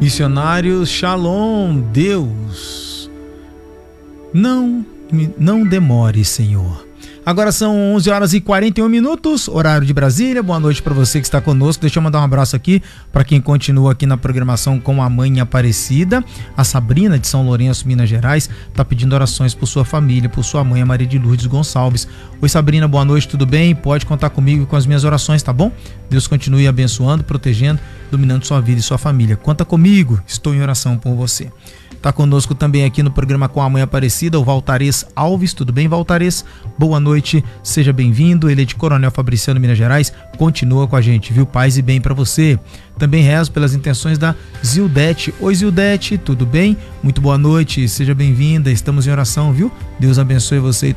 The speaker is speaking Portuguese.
Missionários, Shalom, Deus. Não demore, Senhor. Agora são 11h41, horário de Brasília. Boa noite para você que está conosco. Deixa eu mandar um abraço aqui para quem continua aqui na programação com a Mãe Aparecida. A Sabrina de São Lourenço, Minas Gerais, está pedindo orações por sua família, por sua mãe, a Maria de Lourdes Gonçalves. Oi, Sabrina, boa noite, tudo bem? Pode contar comigo e com as minhas orações, tá bom? Deus continue abençoando, protegendo, dominando sua vida e sua família. Conta comigo, estou em oração por você. Está conosco também aqui no programa com a Mãe Aparecida, o Valtares Alves. Tudo bem, Valtares? Boa noite, seja bem-vindo. Ele é de Coronel Fabriciano, Minas Gerais. Continua com a gente, viu? Paz e bem para você. Também rezo pelas intenções da Zildete. Oi, Zildete, tudo bem? Muito boa noite, seja bem-vinda. Estamos em oração, viu? Deus abençoe você e